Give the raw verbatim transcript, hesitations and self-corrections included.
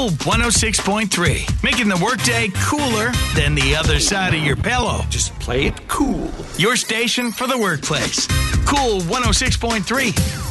Cool one oh six point three, making the workday cooler than the other side of your pillow. Just play it cool. Your station for the workplace. Cool one oh six point three.